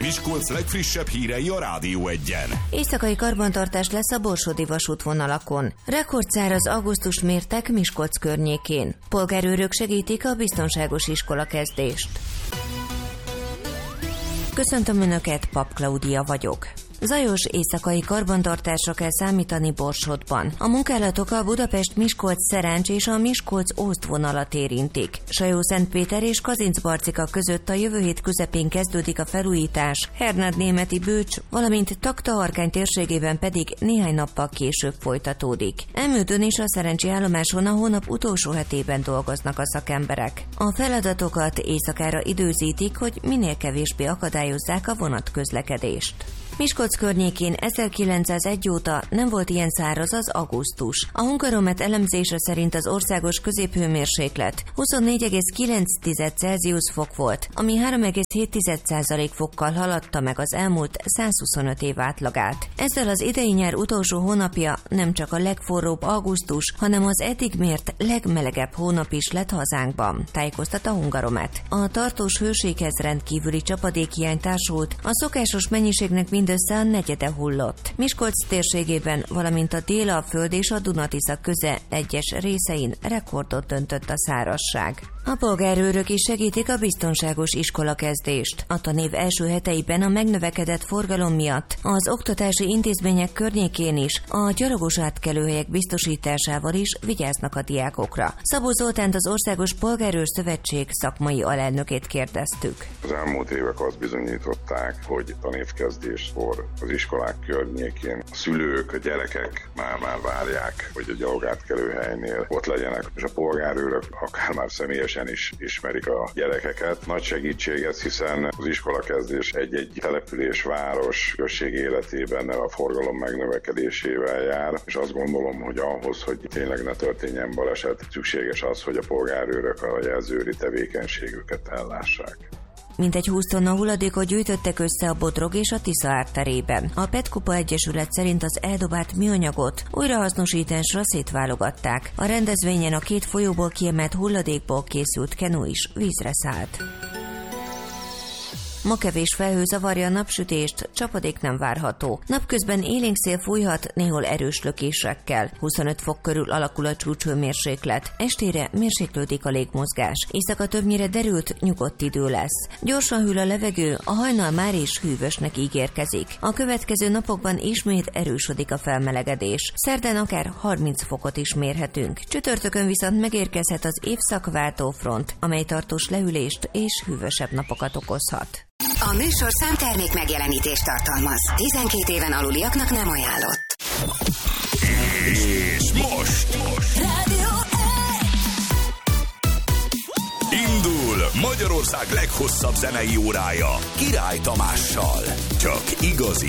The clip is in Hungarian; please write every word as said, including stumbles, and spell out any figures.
Miskolc legfrissebb hírei a Rádió Egyen. Éjszakai karbantartás lesz a borsodi vasútvonalakon. Rekordszáraz augusztus mértek Miskolc környékén. Polgárőrök segítik a biztonságos iskolakezdést. Köszöntöm Önöket, Pap Klaudia vagyok. Zajos éjszakai karbantartásra kell számítani Borsodban. A munkálatok a Budapest-Miskolc-Szerencs és a Miskolc-Ózd vonalat érintik. Sajó-Szentpéter és Kazincbarcika között a jövő hét közepén kezdődik a felújítás, Hernád-Németi Bőcs, valamint Takta-Harkány térségében pedig néhány nappal később folytatódik. Emődön és a szerencsi állomáson a hónap utolsó hetében dolgoznak a szakemberek. A feladatokat éjszakára időzítik, hogy minél kevésbé akadályozzák a vonatközlekedést. Miskolc környékén ezerkilencszázegy óta nem volt ilyen száraz az augusztus. A Hungaromet elemzése szerint az országos középhőmérséklet huszonnégy egész kilenc Celsius fok volt, ami három egész hét százalék fokkal haladta meg az elmúlt százhuszonöt év átlagát. Ezzel az idei nyár utolsó hónapja nem csak a legforróbb augusztus, hanem az eddig mért legmelegebb hónap is lett hazánkban, tájékoztat a Hungaromet. A tartós hőséghez rendkívüli csapadékhiány társult, a szokásos mennyiségnek mindössze a negyede hullott. Miskolc térségében, valamint a Dél-Alföld és a Dunatisza köze egyes részein rekordot döntött a szárazság. A polgárőrök is segítik a biztonságos iskolakezdést. A tanév első heteiben a megnövekedett forgalom miatt az oktatási intézmények környékén is a gyalogos átkelőhelyek biztosításával is vigyáznak a diákokra. Szabó Zoltánt, az Országos Polgárőr Szövetség szakmai alelnökét kérdeztük. Az elmúlt évek azt bizonyították, hogy tanévkezdéskor az iskolák környékén a szülők, a gyerekek már-már várják, hogy a gyalogátkelőhelynél ott legyenek, és a polgárőrök akár már személyes is ismerik a gyerekeket. Nagy segítség ez, hiszen az iskolakezdés egy-egy település, város, község életében a forgalom megnövekedésével jár, és azt gondolom, hogy ahhoz, hogy tényleg ne történjen baleset, szükséges az, hogy a polgárőrök a jelzőri tevékenységüket ellássák. Mintegy húsz tonna hulladékot gyűjtöttek össze a Bodrog és a Tisza árterében. A Petkupa Egyesület szerint az eldobált műanyagot újrahasznosításra szétválogatták. A rendezvényen a két folyóból kiemelt hulladékból készült kenu is vízre szállt. Ma kevés felhő zavarja a napsütést, csapadék nem várható. Napközben élénk szél fújhat, néhol erős lökésekkel. huszonöt fok körül alakul a csúcshőmérséklet. Estére mérséklődik a légmozgás. Éjszaka többnyire derült, nyugodt idő lesz. Gyorsan hűl a levegő, a hajnal már is hűvösnek ígérkezik. A következő napokban ismét erősödik a felmelegedés. Szerdán akár harminc fokot is mérhetünk. Csütörtökön viszont megérkezhet az évszakváltó front, amely tartós lehűlést és hűvösebb napokat okozhat. A műsorszám termék megjelenítést tartalmaz. tizenkét éven aluliaknak nem ajánlott. És most, most. Rádió Indul Magyarország leghosszabb zenei órája Király Tamással. Csak igazi